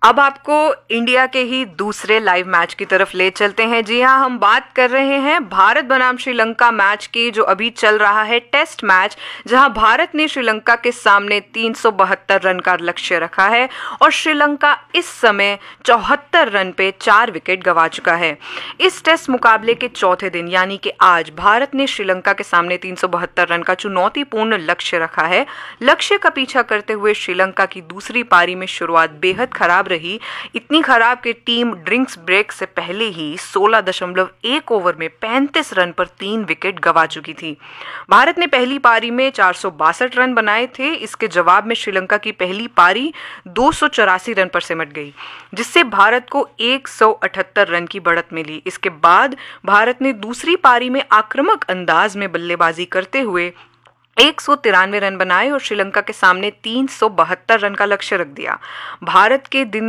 अब आपको इंडिया के ही दूसरे लाइव मैच की तरफ ले चलते हैं। जी हाँ, हम बात कर रहे हैं भारत बनाम श्रीलंका मैच की, जो अभी चल रहा है टेस्ट मैच, जहां भारत ने श्रीलंका के सामने 372 रन का लक्ष्य रखा है और श्रीलंका इस समय 74 रन पे 4 विकेट गंवा चुका है। इस टेस्ट मुकाबले के चौथे दिन यानी कि आज भारत ने श्रीलंका के सामने 372 रन का चुनौतीपूर्ण लक्ष्य रखा है। लक्ष्य का पीछा करते हुए श्रीलंका की दूसरी पारी में शुरुआत बेहद खराब रही, इतनी खराब कि टीम ड्रिंक्स ब्रेक से पहले ही 16.1 ओवर में 35 रन पर 3 विकेट गंवा चुकी थी। भारत ने पहली पारी में 462 रन बनाए थे। इसके जवाब में श्रीलंका की पहली पारी 284 रन पर सिमट गई, जिससे भारत को 178 रन की बढ़त मिली। इसके बाद भारत ने दूसरी पारी में आक्रामक अंदाज में बल्लेबाजी करते हुए 193 रन बनाए और श्रीलंका के सामने 372 रन का लक्ष्य रख दिया। भारत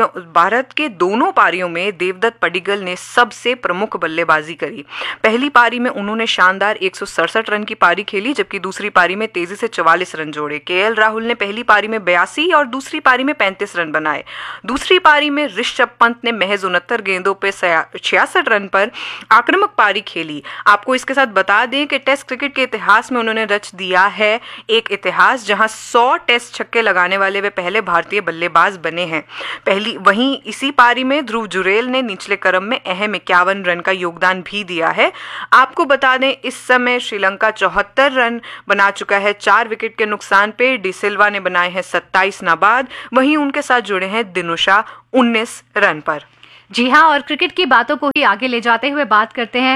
के दोनों पारियों में देवदत्त पडिक्कल ने सबसे प्रमुख बल्लेबाजी करी। पहली पारी में उन्होंने शानदार 167 रन की पारी खेली, जबकि दूसरी पारी में तेजी से 44 रन जोड़े। केएल राहुल ने पहली पारी में 82 और दूसरी पारी में 35 रन बनाए। दूसरी पारी में ऋषभ पंत ने महज 69 गेंदों पर 66 रन पर आक्रामक पारी खेली। आपको इसके साथ बता दें कि टेस्ट क्रिकेट के इतिहास में उन्होंने रच दिया है एक इतिहास, जहां 100 टेस्ट छक्के लगाने वाले वे पहले भारतीय बल्लेबाज बने हैं। वहीं इसी पारी में ध्रुव जुरेल ने निचले क्रम में अहम 51 रन का योगदान भी दिया है। आपको बता दें, इस समय श्रीलंका 74 रन बना चुका है 4 विकेट के नुकसान पे। डिसिल्वा ने बनाए हैं 27 नाबाद, वहीं उनके साथ जुड़े हैं दिनुशा 19 रन पर। जी हाँ, और क्रिकेट की बातों को ही आगे ले जाते हुए बात करते हैं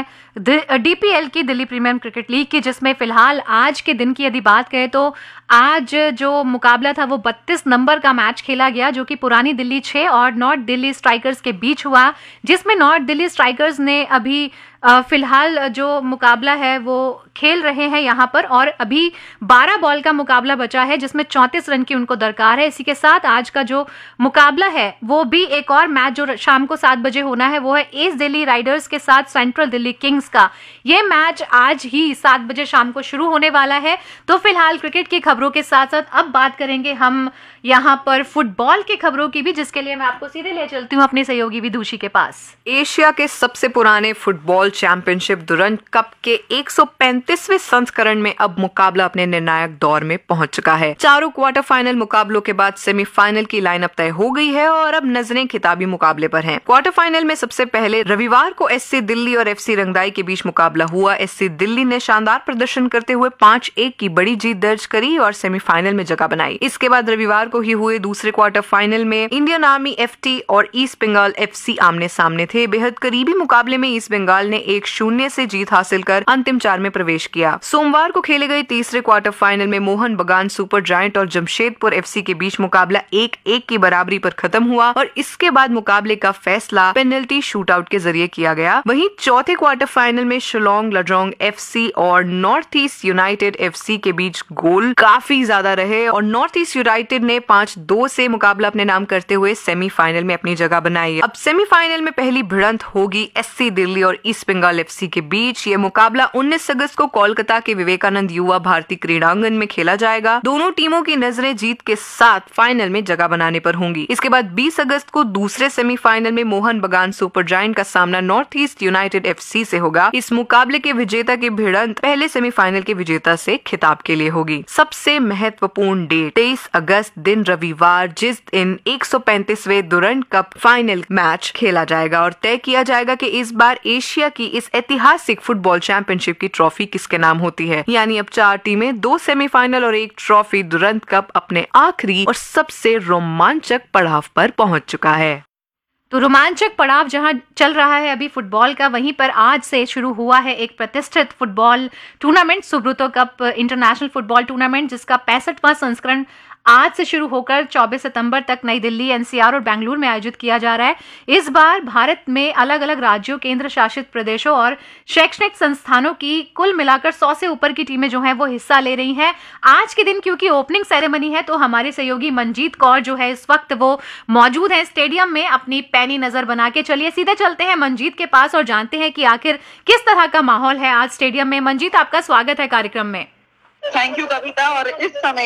डीपीएल की, दिल्ली प्रीमियर क्रिकेट लीग की, जिसमें फिलहाल आज के दिन की यदि बात करें तो आज जो मुकाबला था वो 32 नंबर का मैच खेला गया, जो कि पुरानी दिल्ली 6 और नॉर्थ दिल्ली स्ट्राइकर्स के बीच हुआ, जिसमें नॉर्थ दिल्ली स्ट्राइकर्स ने अभी फिलहाल जो मुकाबला है वो खेल रहे हैं यहाँ पर, और अभी 12 बॉल का मुकाबला बचा है, जिसमें 34 रन की उनको दरकार है। इसी के साथ आज का जो मुकाबला है वो भी एक और मैच जो शाम को 7 बजे होना है, वो है ईस्ट दिल्ली राइडर्स के साथ सेंट्रल दिल्ली किंग्स का। ये मैच आज ही 7 बजे शाम को शुरू होने वाला है। तो फिलहाल क्रिकेट की खबरों के साथ साथ अब बात करेंगे हम यहाँ पर फुटबॉल की खबरों की भी, जिसके लिए मैं आपको सीधे ले चलती हूँ अपने सहयोगी विदुषी के पास। एशिया के सबसे पुराने फुटबॉल चैंपियनशिप दुरंत कप के 135वें संस्करण में अब मुकाबला अपने निर्णायक दौर में पहुंच चुका है। चारों क्वार्टर फाइनल मुकाबलों के बाद सेमीफाइनल की लाइनअप तय हो गई है और अब नजरें खिताबी मुकाबले पर हैं। क्वार्टर फाइनल में सबसे पहले रविवार को एससी दिल्ली और एफसी रंगदाई के बीच मुकाबला हुआ। एससी दिल्ली ने शानदार प्रदर्शन करते हुए 5-1 की बड़ी जीत दर्ज करी और सेमीफाइनल में जगह बनाई। इसके बाद रविवार को ही हुए दूसरे क्वार्टर फाइनल में इंडियन आर्मी एफटी और ईस्ट बंगाल एफसी आमने सामने थे। बेहद करीबी मुकाबले में ईस्ट बंगाल ने 1-0 से जीत हासिल कर अंतिम 4 में प्रवेश किया। सोमवार को खेले गए तीसरे क्वार्टर फाइनल में मोहन बगान सुपर जायंट और जमशेदपुर एफसी के बीच मुकाबला 1-1 की बराबरी पर खत्म हुआ और इसके बाद मुकाबले का फैसला पेनल्टी शूटआउट के जरिए किया गया। वहीं चौथे क्वार्टर फाइनल में शिलोंग लजोंग एफसी और नॉर्थ ईस्ट यूनाइटेड एफसी के बीच गोल काफी ज्यादा रहे और नॉर्थ ईस्ट यूनाइटेड ने 5-2 से मुकाबला अपने नाम करते हुए सेमीफाइनल में अपनी जगह बनाई। अब सेमीफाइनल में पहली भिड़ंत होगी एससी दिल्ली और ईस्ट बंगाल एफसी के बीच। ये मुकाबला 19 अगस्त को कोलकाता के विवेकानंद युवा भारती क्रीड़ांगन में खेला जाएगा। दोनों टीमों की नजरें जीत के साथ फाइनल में जगह बनाने पर होंगी। इसके बाद 20 अगस्त को दूसरे सेमीफाइनल में मोहन बगान सुपर जायंट का सामना नॉर्थ ईस्ट यूनाइटेड एफसी से होगा। इस मुकाबले के विजेता की भिड़ंत पहले सेमीफाइनल के विजेता से खिताब के लिए होगी। सबसे महत्वपूर्ण डेट 23 अगस्त दिन रविवार, जिस दिन 135वें दुरंत कप फाइनल मैच खेला जाएगा और तय किया जाएगा कि इस बार एशिया की इस ऐतिहासिक फुटबॉल चैंपियनशिप की ट्रॉफी किसके नाम होती है। यानी अब 4 टीमें, 2 सेमीफाइनल और 1 ट्रॉफी दुरंत कप अपने आखिरी और सबसे रोमांचक पड़ाव पर पहुंच चुका है। तो रोमांचक पड़ाव जहां चल रहा है अभी फुटबॉल का, वहीं पर आज से शुरू हुआ है एक प्रतिष्ठित football tournament, Subroto cup international football tournament, जिसका 65वां संस्करण आज से शुरू होकर 24 सितंबर तक नई दिल्ली, एनसीआर और बेंगलुरु में आयोजित किया जा रहा है। इस बार भारत में अलग अलग राज्यों, केंद्र शासित प्रदेशों और शैक्षणिक संस्थानों की कुल मिलाकर 100 से ऊपर की टीमें जो हैं वो हिस्सा ले रही हैं। आज के दिन क्योंकि ओपनिंग सेरेमनी है, तो हमारे सहयोगी मंजीत कौर जो है इस वक्त वो मौजूद है स्टेडियम में अपनी पैनी नजर बना के। चलिए सीधे चलते हैं मंजीत के पास और जानते हैं कि आखिर किस तरह का माहौल है आज स्टेडियम में। मंजीत, आपका स्वागत है कार्यक्रम में। थैंक यू कविता। और इस समय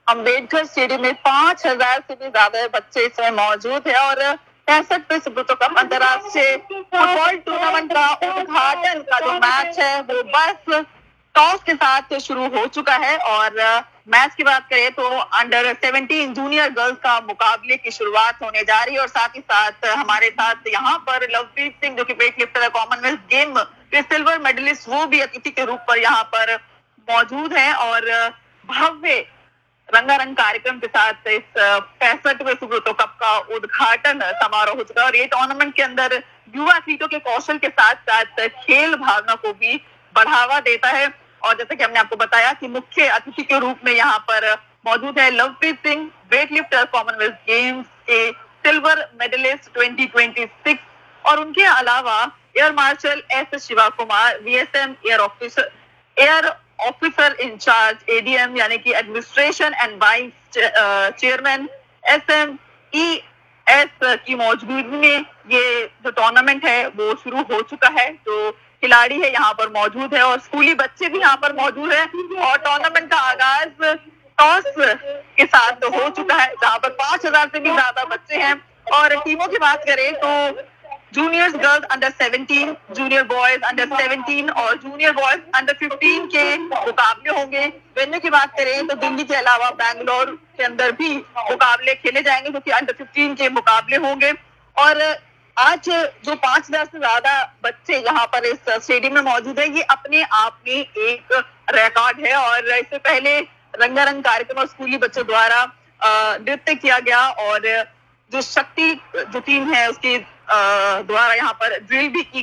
अम्बेडकर स्टेडियम में 5,000 से भी ज्यादा बच्चे इसमें मौजूद है और 65वें सुब्रतो कप अंतर्राष्ट्रीय फुटबॉल टूर्नामेंट का उद्घाटन का जो मैच है वो बस टॉस के साथ शुरू हो चुका है। और मैच की बात करें तो अंडर 17 जूनियर गर्ल्स का मुकाबले की शुरुआत होने जा रही है और साथ ही साथ हमारे साथ यहाँ पर लवप्रीत सिंह जो कि वेट लिफ्टर कॉमनवेल्थ गेम के सिल्वर मेडलिस्ट, वो भी अतिथि के रूप पर यहाँ पर मौजूद है और भव्य रंगारंग कार्यक्रम के साथ इस 65वें सुब्रतो कप का उद्घाटन समारोह हो चुका है। और ये टूर्नामेंट के अंदर युवा एथलीटों के कौशल के साथ साथ खेल भावना को भी बढ़ावा देता है। और जैसे कि हमने आपको बताया कि मुख्य अतिथि के रूप में यहाँ पर मौजूद है Lovepreet Singh, weight lifter Commonwealth games के सिल्वर मेडलिस्ट 2026 और उनके अलावा air marshal S Shiva Kumar, VSM air officer in charge ADM यानी कि administration and vice chairman SMES की मौजूदगी में ये जो टूर्नामेंट है वो शुरू हो चुका है। जो खिलाड़ी है यहाँ पर मौजूद है और स्कूली बच्चे भी यहाँ पर मौजूद है और टूर्नामेंट का आगाज टॉस के साथ हो चुका है जहाँ पर 5,000 से भी ज्यादा बच्चे हैं। और टीमों की बात करें तो juniors girls under 17, junior boys under 17 और जूनियर बॉयज अंडर 15 के मुकाबले होंगे। वेन्यू की बात करें तो दिल्ली के अलावा बैंगलोर के अंदर भी मुकाबले खेले जाएंगे जो कि अंडर 15 के मुकाबले होंगे। और आज जो 5,000 से ज्यादा बच्चे यहाँ पर इस स्टेडियम में मौजूद है, ये अपने आप में एक रिकॉर्ड है। और इससे पहले रंगारंग कार्यक्रम और स्कूली बच्चों द्वारा नृत्य किया गया और जो शक्ति जो टीम है उसके द्वारा यहाँ पर ड्रिल भी की